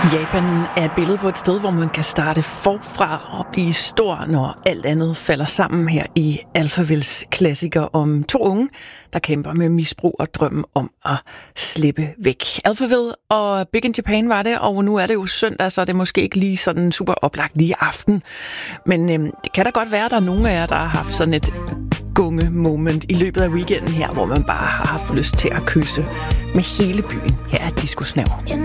Japan er et billede på et sted, hvor man kan starte forfra og blive stor, når alt andet falder sammen her i Alphavilles klassiker om to unge, der kæmper med misbrug og drømmen om at slippe væk. Alphaville og Big in Japan var det, og nu er det jo søndag, så er det måske ikke lige sådan super oplagt lige aften. Men det kan da godt være, at der er nogle af jer, der har haft sådan et gunge-moment i løbet af weekenden her, hvor man bare har haft lyst til at kysse med hele byen. Her er Disco Snæver.